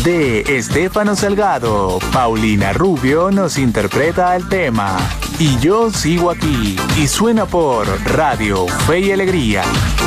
de Estefano Salgado. Paulina Rubio nos interpreta el tema Y yo sigo aquí, y suena por Radio Fe y Alegría.